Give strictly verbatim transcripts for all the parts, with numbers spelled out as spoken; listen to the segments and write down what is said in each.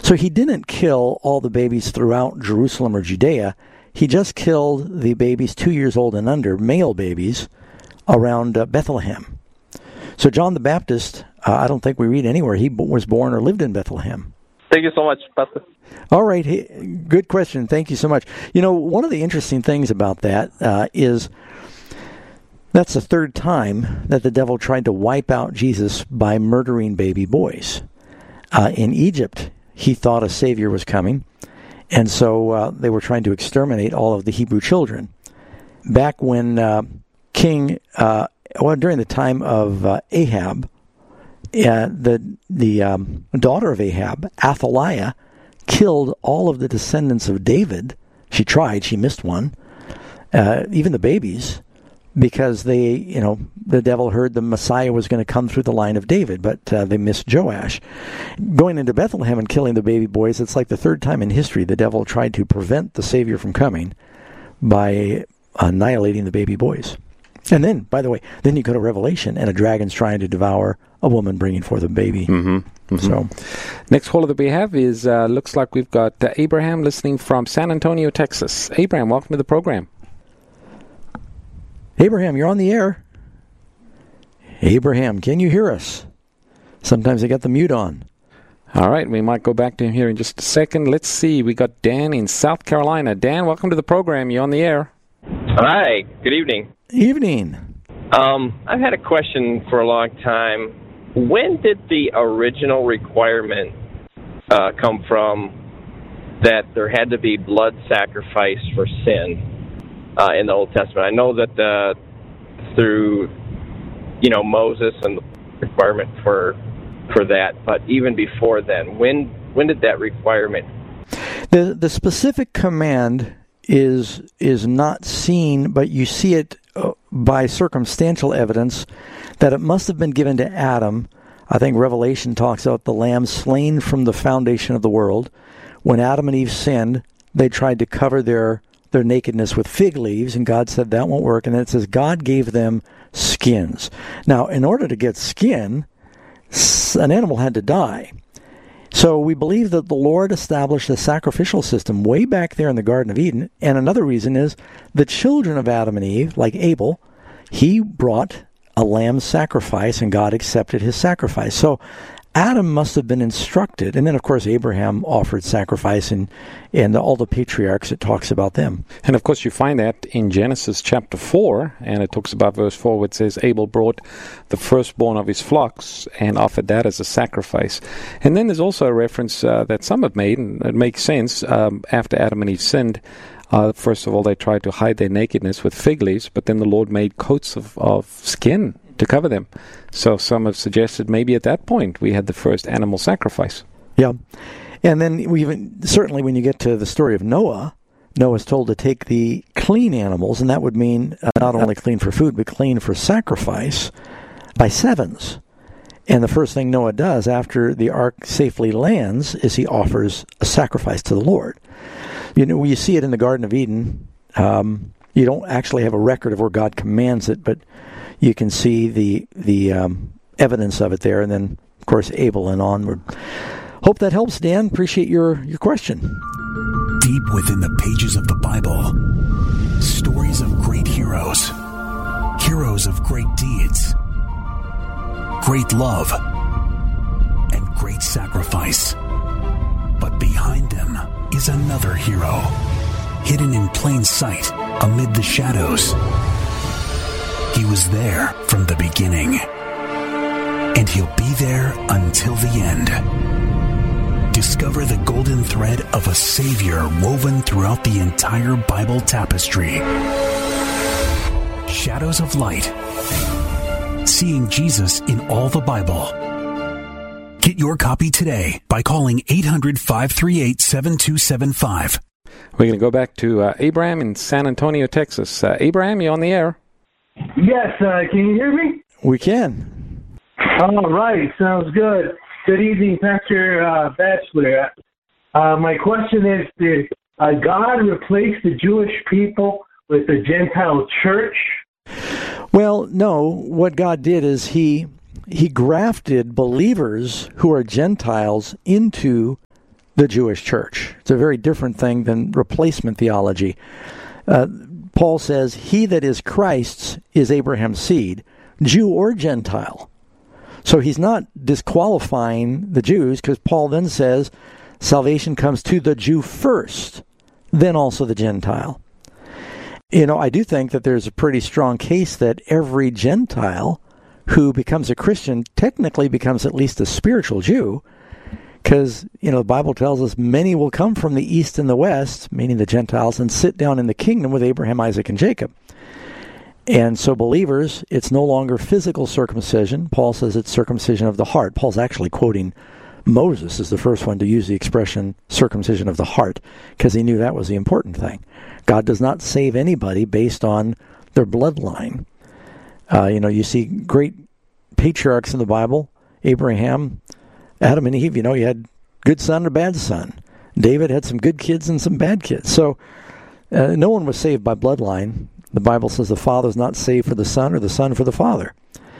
So he didn't kill all the babies throughout Jerusalem or Judea. He just killed the babies two years old and under, male babies, around uh, Bethlehem. So John the Baptist, uh, I don't think we read anywhere he b- was born or lived in Bethlehem. Thank you so much, Pastor. All right. Hey, good question. Thank you so much. You know, one of the interesting things about that uh, is that's the third time that the devil tried to wipe out Jesus by murdering baby boys. Uh, in Egypt, he thought a Savior was coming, and so uh, they were trying to exterminate all of the Hebrew children. Back when uh, King, uh, well, during the time of uh, Ahab, uh, the the um, daughter of Ahab, Athaliah, killed all of the descendants of David. She tried, she missed one, uh, even the babies, because they, you know, the devil heard the Messiah was going to come through the line of David, but uh, they missed Joash. Going into Bethlehem and killing the baby boys, it's like the third time in history the devil tried to prevent the Savior from coming by annihilating the baby boys. And then, by the way, then you go to Revelation, and a dragon's trying to devour a woman bringing forth a baby. Mm-hmm. Mm-hmm. So, next caller that we have is, uh, looks like we've got uh, Abraham listening from San Antonio, Texas. Abraham, welcome to the program. Abraham, you're on the air. Abraham, can you hear us? Sometimes they got the mute on. All right, we might go back to him here in just a second. Let's see. We got Dan in South Carolina. Dan, welcome to the program. You're on the air. Hi, good evening. Evening. Um, I've had a question for a long time. When did the original requirement uh, come from that there had to be blood sacrifice for sin uh, in the Old Testament? I know that uh, through, you know, Moses and the requirement for for that, but even before then, when when did that requirement? The the specific command is is not seen, but you see it uh, by circumstantial evidence that it must have been given to Adam. I think Revelation talks about the lamb slain from the foundation of the world. When Adam and Eve sinned, they tried to cover their, their nakedness with fig leaves, and God said that won't work. And then it says God gave them skins. Now, in order to get skin, an animal had to die. So we believe that the Lord established a sacrificial system way back there in the Garden of Eden. And another reason is the children of Adam and Eve, like Abel, he brought a lamb sacrifice, and God accepted his sacrifice. So Adam must have been instructed. And then, of course, Abraham offered sacrifice, and, and all the patriarchs, it talks about them. And, of course, you find that in Genesis chapter four, and it talks about verse four, where it says, Abel brought the firstborn of his flocks and offered that as a sacrifice. And then there's also a reference uh, that some have made, and it makes sense, um, after Adam and Eve sinned. Uh, first of all, they tried to hide their nakedness with fig leaves, but then the Lord made coats of, of skin to cover them. So some have suggested maybe at that point we had the first animal sacrifice. Yeah. And then we even, certainly when you get to the story of Noah, Noah's told to take the clean animals, and that would mean uh, not only clean for food, but clean for sacrifice by sevens. And the first thing Noah does after the ark safely lands is he offers a sacrifice to the Lord. You know, you see it in the Garden of Eden. Um, you don't actually have a record of where God commands it, but you can see the the um, evidence of it there. And then, of course, Abel and onward. Hope that helps, Dan. Appreciate your, your question. Deep within the pages of the Bible, stories of great heroes, heroes of great deeds, great love, and great sacrifice. But behind them is another hero, hidden in plain sight amid the shadows. He was there from the beginning, and he'll be there until the end. Discover the golden thread of a Savior woven throughout the entire Bible tapestry. Shadows of Light. Seeing Jesus in all the Bible. Get your copy today by calling eight hundred, five three eight, seven two seven five. We're going to go back to uh, Abraham in San Antonio, Texas. Uh, Abraham, you on the air? Yes, uh, can you hear me? We can. All right, sounds good. Good evening, Pastor uh, Batchelor. Uh, my question is, did uh, God replace the Jewish people with the Gentile church? Well, no. What God did is he he grafted believers who are Gentiles into the Jewish church. It's a very different thing than replacement theology. Uh, Paul says, he that is Christ's is Abraham's seed, Jew or Gentile. So he's not disqualifying the Jews, because Paul then says salvation comes to the Jew first, then also the Gentile. You know, I do think that there's a pretty strong case that every Gentile who becomes a Christian technically becomes at least a spiritual Jew, because, you know, the Bible tells us many will come from the east and the west, meaning the Gentiles, and sit down in the kingdom with Abraham, Isaac, and Jacob. And so believers, it's no longer physical circumcision. Paul says it's circumcision of the heart. Paul's actually quoting Moses as the first one to use the expression circumcision of the heart, because he knew that was the important thing. God does not save anybody based on their bloodline. Uh, you know, you see great patriarchs in the Bible, Abraham, Adam and Eve. You know, you had good son or bad son. David had some good kids and some bad kids. So uh, no one was saved by bloodline. The Bible says the father's not saved for the son or the son for the father.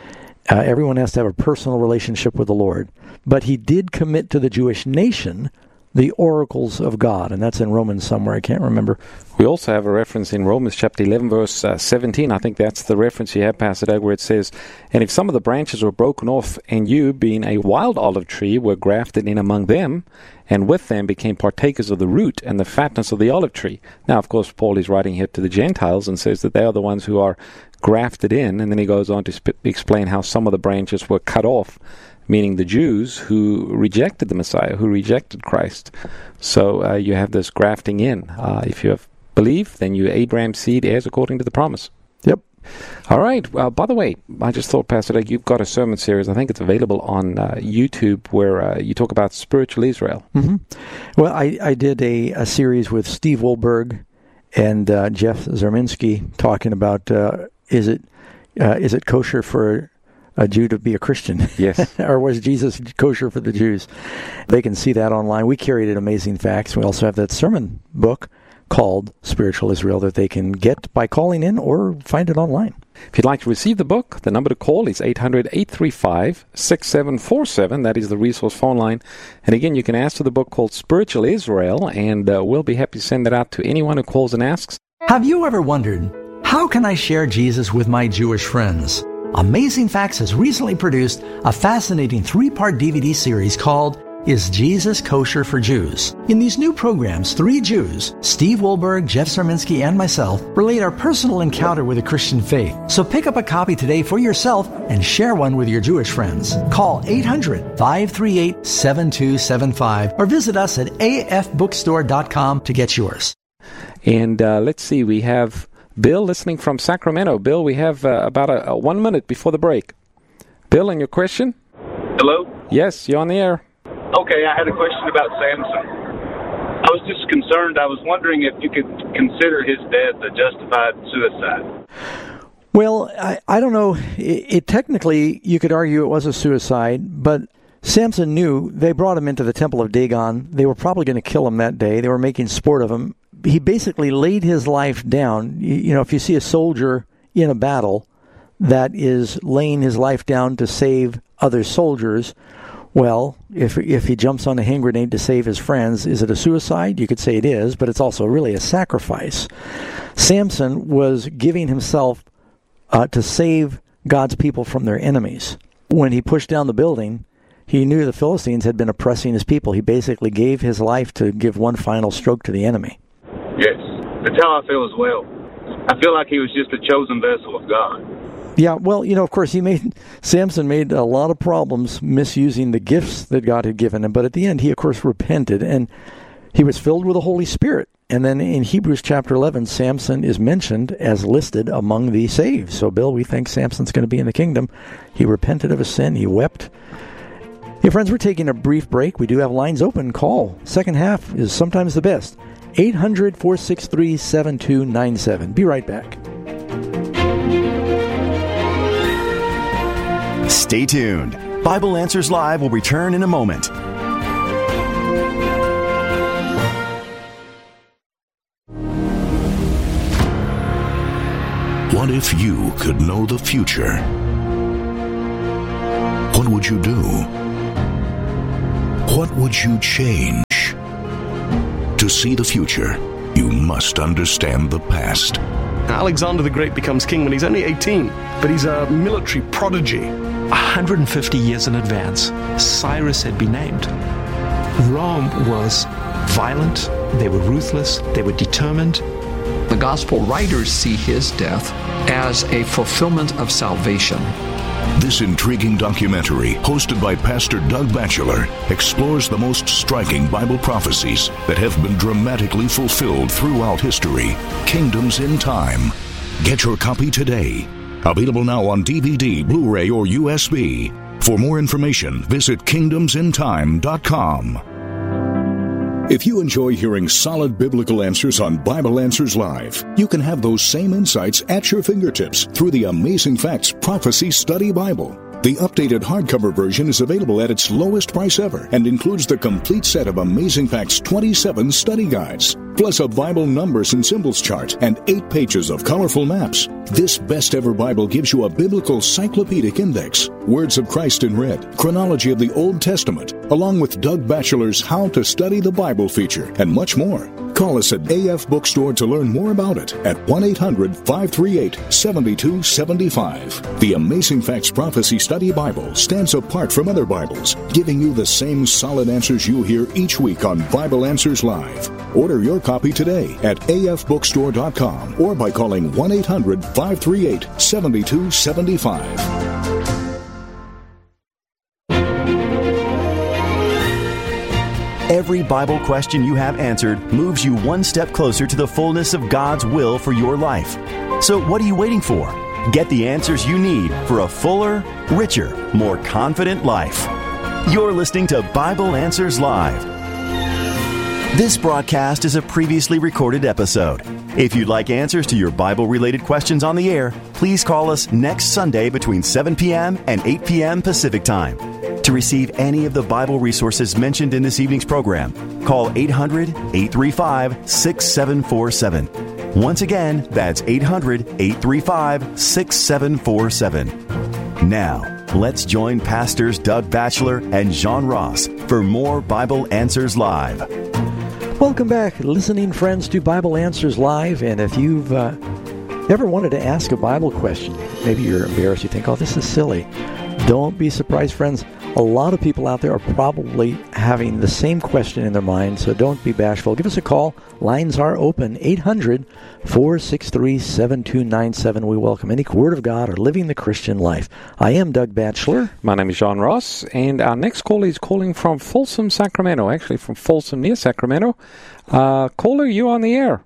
Uh, everyone has to have a personal relationship with the Lord. But he did commit to the Jewish nation the oracles of God, and that's in Romans somewhere. I can't remember. We also have a reference in Romans chapter eleven, verse uh, seventeen. I think that's the reference you have, Pastor Doug, where it says, and if some of the branches were broken off, and you, being a wild olive tree, were grafted in among them, and with them became partakers of the root and the fatness of the olive tree. Now, of course, Paul is writing here to the Gentiles and says that they are the ones who are grafted in, and then he goes on to sp- explain how some of the branches were cut off, meaning the Jews who rejected the Messiah, who rejected Christ. So uh, you have this grafting in. Uh, if you have believed, then you're Abraham's seed, heirs according to the promise. Yep. All right. Well, by the way, I just thought, Pastor Doug, you've got a sermon series. I think it's available on uh, YouTube where uh, you talk about spiritual Israel. Mm-hmm. Well, I, I did a, a series with Steve Wohlberg and uh, Jeff Zerminski talking about uh, is it uh, is it kosher for a Jew to be a Christian? Yes. Or was Jesus kosher for the Jews? They can see that online. We carried it, Amazing Facts. We also have that sermon book called Spiritual Israel that they can get by calling in or find it online. If you'd like to receive the book, the number to call is eight hundred, eight three five, six seven four seven. That is the resource phone line. And again, you can ask for the book called Spiritual Israel, and uh, we'll be happy to send that out to anyone who calls and asks. Have you ever wondered, how can I share Jesus with my Jewish friends? Amazing Facts has recently produced a fascinating three-part D V D series called Is Jesus Kosher for Jews? In these new programs, three Jews, Steve Wohlberg, Jeff Zerminski, and myself, relate our personal encounter with the Christian faith. So pick up a copy today for yourself and share one with your Jewish friends. Call eight hundred, five three eight, seven two seven five or visit us at a f bookstore dot com to get yours. And uh, let's see, we have Bill listening from Sacramento. Bill, we have uh, about a, a one minute before the break. Bill, and your question? Hello? Yes, you're on the air. Okay, I had a question about Samson. I was just concerned. I was wondering if you could consider his death a justified suicide. Well, I, I don't know. It, it technically, you could argue it was a suicide, but Samson knew they brought him into the temple of Dagon. They were probably going to kill him that day. They were making sport of him. He basically laid his life down. You, you know, if you see a soldier in a battle that is laying his life down to save other soldiers, well, if if he jumps on a hand grenade to save his friends, is it a suicide? You could say it is, but it's also really a sacrifice. Samson was giving himself uh, to save God's people from their enemies. When he pushed down the building, he knew the Philistines had been oppressing his people. He basically gave his life to give one final stroke to the enemy. Yes, that's how I feel as well. I feel like he was just a chosen vessel of God. Yeah, well, you know, of course, he made Samson made a lot of problems misusing the gifts that God had given him. But at the end, he, of course, repented, and he was filled with the Holy Spirit. And then in Hebrews chapter eleven, Samson is mentioned as listed among the saved. So, Bill, we think Samson's going to be in the kingdom. He repented of his sin. He wept. Hey, friends, we're taking a brief break. We do have lines open. Call. Second half is sometimes the best. eight hundred, four six three, seven two nine seven. Be right back. Stay tuned. Bible Answers Live will return in a moment. What if you could know the future? What would you do? What would you change? to see the future, you must understand the past. Alexander the Great becomes king when he's only eighteen, but he's a military prodigy. one hundred fifty years in advance, Cyrus had been named. Rome was violent, they were ruthless, they were determined. The gospel writers see his death as a fulfillment of salvation. This intriguing documentary, hosted by Pastor Doug Batchelor, explores the most striking Bible prophecies that have been dramatically fulfilled throughout history. Kingdoms in Time. Get your copy today. Available now on D V D, Blu-ray, or U S B. For more information, visit kingdoms in time dot com. If you enjoy hearing solid biblical answers on Bible Answers Live, you can have those same insights at your fingertips through the Amazing Facts Prophecy Study Bible. The updated hardcover version is available at its lowest price ever and includes the complete set of Amazing Facts twenty-seven study guides, plus a Bible numbers and symbols chart and eight pages of colorful maps. This best ever Bible gives you a biblical cyclopedic index, words of Christ in red, chronology of the Old Testament, along with Doug Batchelor's How to Study the Bible feature, and much more. Call us at A F Bookstore to learn more about it at one eight hundred five three eight seven two seven five. The Amazing Facts Prophecy Study Bible stands apart from other Bibles, giving you the same solid answers you hear each week on Bible Answers Live. Order your copy today at A F bookstore dot com or by calling one eight hundred five three eight seven two seven five. Every Bible question you have answered moves you one step closer to the fullness of God's will for your life. So what are you waiting for? Get the answers you need for a fuller, richer, more confident life. You're listening to Bible Answers Live. This broadcast is a previously recorded episode. If you'd like answers to your Bible-related questions on the air, please call us next Sunday between seven p.m. and eight p.m. Pacific Time. To receive any of the Bible resources mentioned in this evening's program, call eight hundred eight three five six seven four seven. Once again, that's eight hundred eight three five six seven four seven. Now, let's join Pastors Doug Batchelor and John Ross for more Bible Answers Live. Welcome back, listening friends, to Bible Answers Live. And if you've uh, ever wanted to ask a Bible question, maybe you're embarrassed, you think, oh, this is silly. Don't be surprised, friends. A lot of people out there are probably having the same question in their mind, so don't be bashful. Give us a call. Lines are open, eight hundred four six three seven two nine seven. We welcome any Word of God or living the Christian life. I am Doug Batchelor. My name is John Ross, and our next caller is calling from Folsom, Sacramento, actually from Folsom near Sacramento. Uh, caller, you on the air.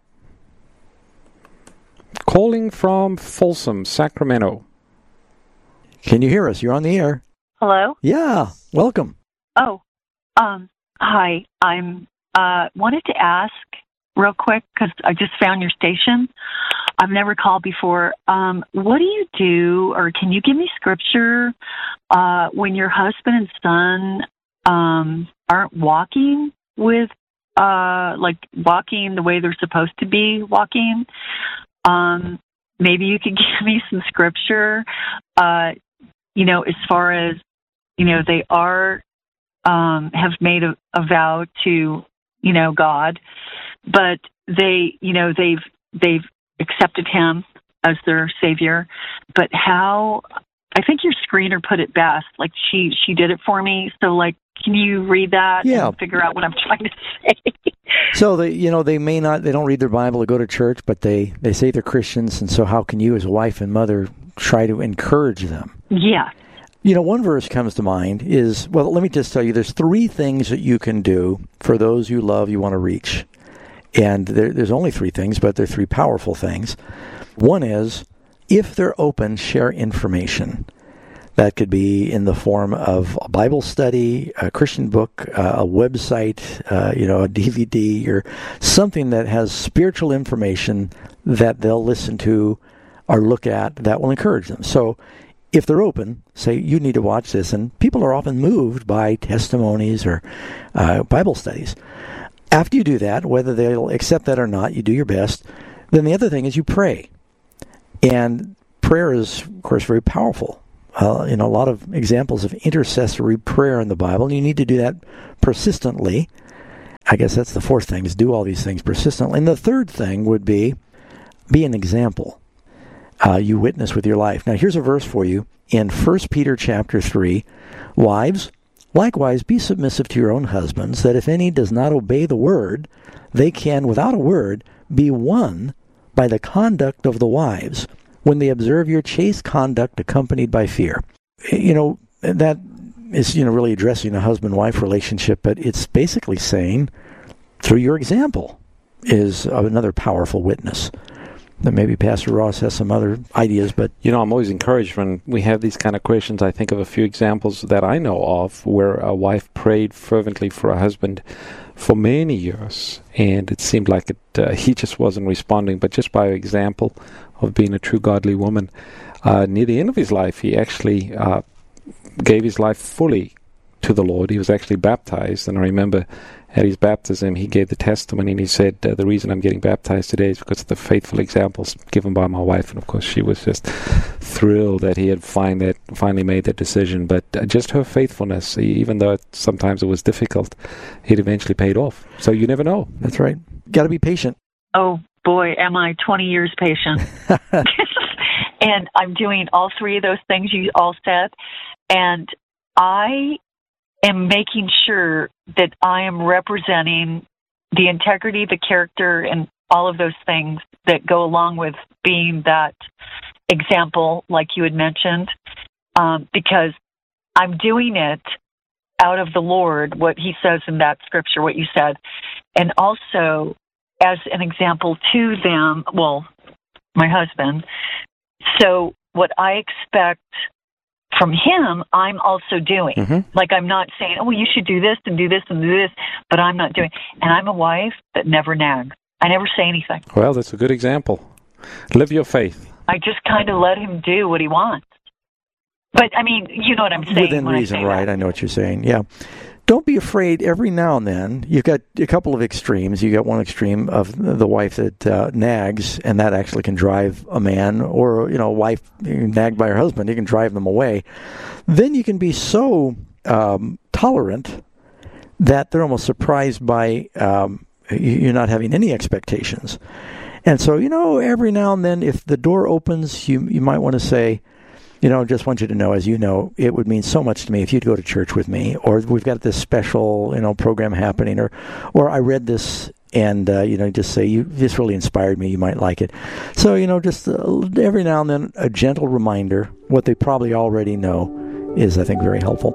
Calling from Folsom, Sacramento. Can you hear us? You're on the air. Hello? Yeah, welcome. Oh, um, hi. I'm, uh, wanted to ask real quick, because I just found your station. I've never called before. Um, what do you do, or can you give me scripture, uh, when your husband and son, um, aren't walking with, uh, like walking the way they're supposed to be walking? Um, maybe you could give me some scripture, uh, you know, as far as, you know, they are, um, have made a, a vow to, you know, God, but they, you know, they've, they've accepted him as their savior. But how, I think your screener put it best. Like she, she did it for me. So like, can you read that yeah. and figure out what I'm trying to say? So they, you know, they may not, they don't read their Bible or go to church, but they, they say they're Christians. And so how can you as a wife and mother try to encourage them? Yeah. You know, one verse comes to mind is, well, let me just tell you, there's three things that you can do for those you love, you want to reach. And there, there's only three things, but they're three powerful things. One is, if they're open, share information. That could be in the form of a Bible study, a Christian book, uh, a website, uh, you know, a D V D, or something that has spiritual information that they'll listen to or look at that will encourage them. So if they're open, say, you need to watch this, and people are often moved by testimonies or uh, Bible studies. After you do that, whether they'll accept that or not, you do your best. Then the other thing is you pray. And prayer is, of course, very powerful. Uh, you know, a lot of examples of intercessory prayer in the Bible, and you need to do that persistently. I guess that's the fourth thing, is do all these things persistently. And the third thing would be, be an example. Uh, you witness with your life. Now, here's a verse for you in First Peter chapter three. Wives, likewise be submissive to your own husbands, that if any does not obey the word, they can, without a word, be won by the conduct of the wives, when they observe your chaste conduct accompanied by fear. You know, that is, you know, really addressing a husband-wife relationship, but it's basically saying, through your example, is another powerful witness. That maybe Pastor Ross has some other ideas, but... You know, I'm always encouraged when we have these kind of questions. I think of a few examples that I know of where a wife prayed fervently for a husband for many years, and it seemed like it uh, he just wasn't responding, but just by example of being a true godly woman. Uh, near the end of his life, he actually uh, gave his life fully to the Lord. He was actually baptized, and I remember at his baptism, he gave the testimony, and he said, uh, the reason I'm getting baptized today is because of the faithful examples given by my wife. And of course, she was just thrilled that he had find that, finally made that decision. But uh, just her faithfulness, even though it, sometimes it was difficult, it eventually paid off. So you never know. That's right. Got to be patient. Oh, boy, am I twenty years patient. And I'm doing all three of those things you all said. And I am making sure that I am representing the integrity, the character, and all of those things that go along with being that example, like you had mentioned, um, because I'm doing it out of the Lord, what he says in that scripture, what you said, and also as an example to them, well, my husband. So what I expect from him, I'm also doing. Mm-hmm. Like, I'm not saying, oh, well, you should do this and do this and do this, but I'm not doing. And I'm a wife that never nags. I never say anything. Well, that's a good example. Live your faith. I just kind of let him do what he wants. But, I mean, you know what I'm saying. Within reason, I right. That. I know what you're saying, yeah. Don't be afraid. Every now and then, you've got a couple of extremes. You got one extreme of the wife that uh, nags, and that actually can drive a man, or, you know, a wife nagged by her husband, he can drive them away. Then you can be so um, tolerant that they're almost surprised by um, you not having any expectations. And so, you know, every now and then, if the door opens, you you might want to say, you know, just want you to know, as you know, it would mean so much to me if you'd go to church with me, or we've got this special, you know, program happening, or, or I read this and, uh, you know, just say, you this really inspired me, you might like it. So, you know, just uh, every now and then, a gentle reminder, what they probably already know is, I think, very helpful.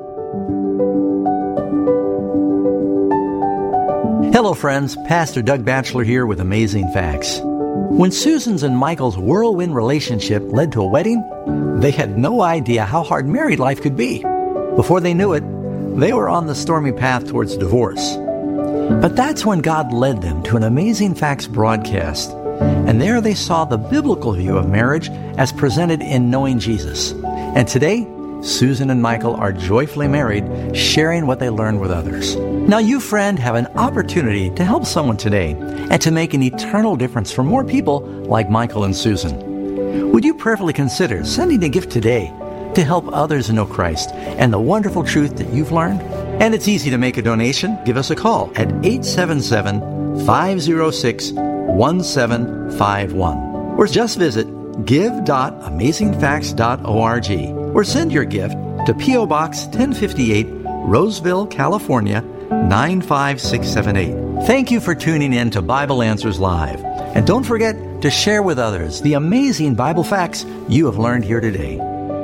Hello, friends. Pastor Doug Batchelor here with Amazing Facts. When Susan's and Michael's whirlwind relationship led to a wedding, they had no idea how hard married life could be. Before they knew it, they were on the stormy path towards divorce. But that's when God led them to an Amazing Facts broadcast. And there they saw the biblical view of marriage as presented in Knowing Jesus. And today, Susan and Michael are joyfully married, sharing what they learned with others. Now you, friend, have an opportunity to help someone today and to make an eternal difference for more people like Michael and Susan. Would you prayerfully consider sending a gift today to help others know Christ and the wonderful truth that you've learned? And it's easy to make a donation. Give us a call at eight seven seven, five zero six, one seven five one. Or just visit give dot amazing facts dot org or send your gift to P O Box ten fifty-eight, Roseville, California, nine five six seven eight. Thank you for tuning in to Bible Answers Live. And don't forget to share with others the amazing Bible facts you have learned here today.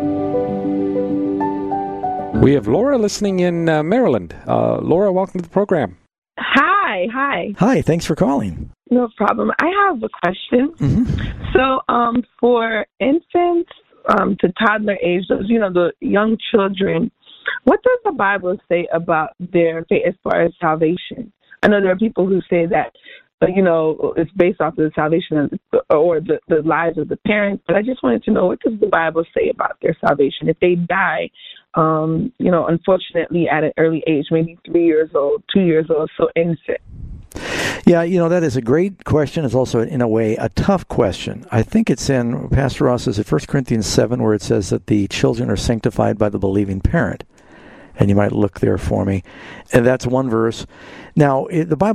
We have Laura listening in uh, Maryland. Uh, Laura, welcome to the program. Hi, hi. Hi, thanks for calling. No problem. I have a question. Mm-hmm. So, um, for infants um, to toddler age, those, you know, the young children, what does the Bible say about their faith as far as salvation? I know there are people who say that, uh, you know, it's based off of the salvation of the, or the, the lives of the parents, but I just wanted to know, what does the Bible say about their salvation? If they die, um, you know, unfortunately at an early age, maybe three years old, two years old, so infant. Yeah, you know, that is a great question. It's also, in a way, a tough question. I think it's in, Pastor Ross says, in First Corinthians seven, where it says that the children are sanctified by the believing parent. And you might look there for me. And that's one verse. Now, it, the Bible